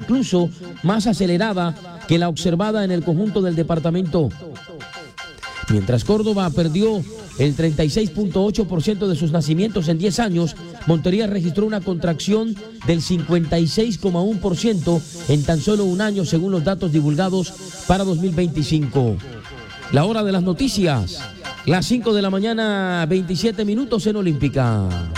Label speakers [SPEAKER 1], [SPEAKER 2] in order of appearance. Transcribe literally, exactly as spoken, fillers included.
[SPEAKER 1] incluso más acelerada que la observada en el conjunto del departamento. Mientras Córdoba perdió el treinta y seis punto ocho por ciento de sus nacimientos en diez años, Montería registró una contracción del cincuenta y seis coma uno por ciento en tan solo un año, según los datos divulgados para dos mil veinticinco. La hora de las noticias, las cinco de la mañana, veintisiete minutos en Olímpica.